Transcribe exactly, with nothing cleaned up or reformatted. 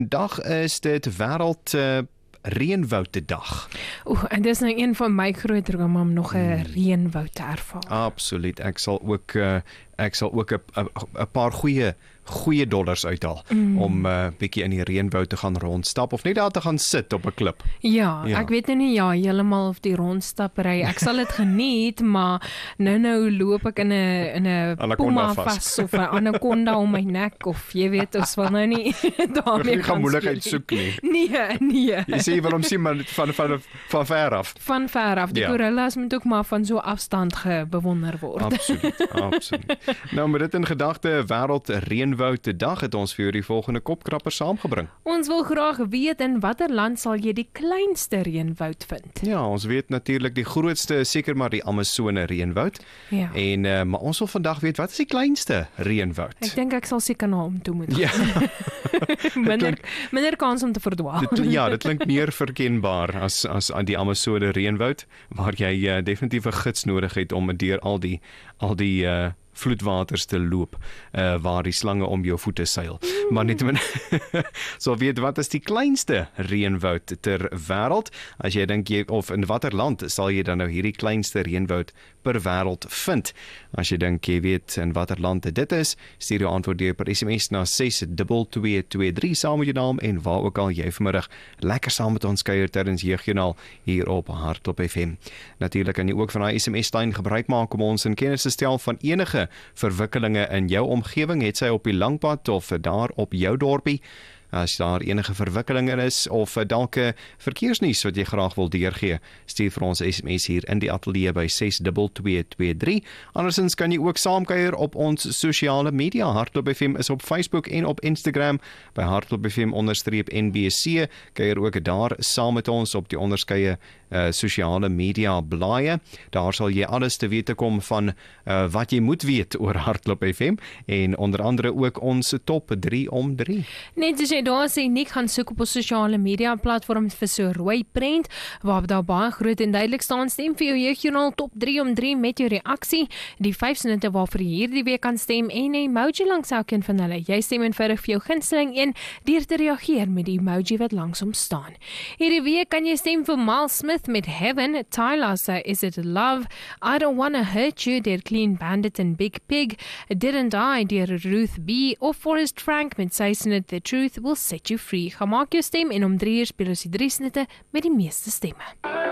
Dag is dit wêreld uh, reënwoude dag. Oeh, en dis nou een van my groot drome om nog 'n hmm. reënwoud te ervaar. Absoluut. Ek sal ook uh, ek sal ook 'n paar goeie goeie dollars uithaal mm. om 'n uh, bietjie in die reënwoud te gaan rondstap of net daar te gaan sit op 'n klip. Ja, ja, ek weet nou nie ja heeltemal of die rondstappery. Ek sal dit geniet, maar nou nou loop ek in 'n in 'n puma vas of 'n anaconda om my nek of jy weet ons wil nou nie daarmee gaan moeilikheid soek nie. Nee, nee. Jy sê waarom sien maar van van van ver af. Van ver af. Die ja. gorillas moet ook maar van so afstand gebewonder word. Absoluut, absoluut. Nou met dit in gedagte, wêreld reënwoude dag het ons vir jou die volgende kopkrapper saamgebring. Ons wil graag weet in watter land sal jy die kleinste reënwoud vind? Ja, ons weet natuurlik die grootste is seker maar die Amazone reënwoud. Ja. En uh, maar ons wil vandag weet wat is die kleinste reënwoud? Ek dink ek sal seker na hom toe moet. Ja. minder klink, minder kans om te verdwaal. Dit, ja, dit klink meer verkenbaar as as aan die Amazone reënwoud waar jy uh, definitief 'n gids nodig het om deur al die al die uh, vloedwaters te loop, uh, waar die slange om jou voete seil. Mm. Maar net so weet wat is die kleinste reënwoud ter wêreld? As jy dink jy of in watter land sal jy dan nou hierdie kleinste reënwoud per wêreld vind? As jy dink jy weet in watter land dit is, stuur jou antwoord deur per S M S na ses twee twee twee drie saam met jou naam en waar ook al jy vanmiddag lekker saam met ons kuier tydens Jeugjoernaal hier op Hardtop F M. Natuurlik kan jy ook van daai S M S-lyn gebruik maak om ons in kennis te stel van enige verwikkelinge in jou omgewing, het sy op die langpad of daar op jou dorpie. As daar enige verwikkelinge is of dalk 'n verkeersnuus wat jy graag wil deurgee, stuur vir ons S M S hier in die ateljee by ses twee twee twee drie. Andersins kan jy ook saamkuier op ons sosiale media. Hardtop F M is op Facebook en op Instagram by Hardtop F M onderstreep N B C. Kuier ook daar saam met ons op die onderskeie uh, sosiale media blaaie. Daar sal jy alles te wete kom van uh, wat jy moet weet oor Hardtop F M en onder andere ook ons top drie om drie. Net as jy daar sê nie gaan soek op ons sosiale media platforms vir so rooi prent waar daar baie groot en duidelik staan stem vir jou Jeugjoernaal top drie om drie met jou reaksie, die vyf sinnette waarvoor jy hierdie week kan stem en 'n emoji langs elkeen van hulle. Jy stem eenvoudig vir jou gunsteling een deur te reageer met die emoji wat langs hom staan. Hierdie week kan jy stem vir Mal Smith met Heaven, Tyler se Is It Love, I Don't Wanna Hurt You deur Clean Bandit en Big Pig, Didn't I deur Ruth B of Forrest Frank met sy sinnet The Truth Will Set You Free. Ga maak jou stem en om drie uur speel ons die drie sinnette met die meeste stemme.